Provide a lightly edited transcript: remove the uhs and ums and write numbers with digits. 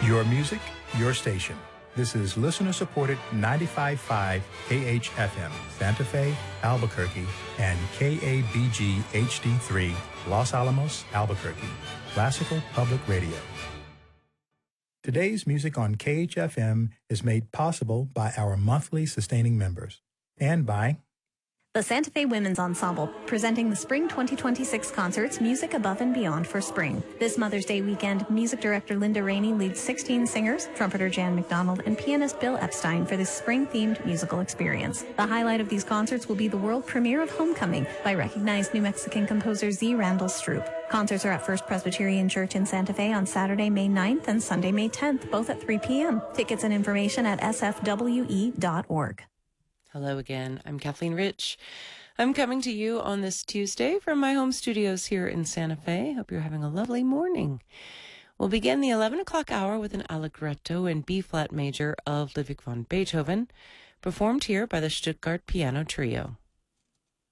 Your music, your station. This is listener-supported 95.5 KHFM, Santa Fe, Albuquerque, and KABG HD3, Los Alamos, Albuquerque. Classical Public Radio. Today's music on KHFM is made possible by our monthly sustaining members and by the Santa Fe Women's Ensemble, presenting the Spring 2026 concerts Music Above and Beyond for Spring. This Mother's Day weekend, music director Linda Rainey leads 16 singers, trumpeter Jan McDonald, and pianist Bill Epstein for this spring-themed musical experience. The highlight of these concerts will be the world premiere of Homecoming by recognized New Mexican composer Z. Randall Stroop. Concerts are at First Presbyterian Church in Santa Fe on Saturday, May 9th and Sunday, May 10th, both at 3 p.m. Tickets and information at sfwe.org. Hello again. I'm Kathleen Rich. I'm coming to you on this Tuesday from my home studios here in Santa Fe. Hope you're having a lovely morning. We'll begin the 11 o'clock hour with an allegretto in B-flat major of Ludwig van Beethoven, performed here by the Stuttgart Piano Trio.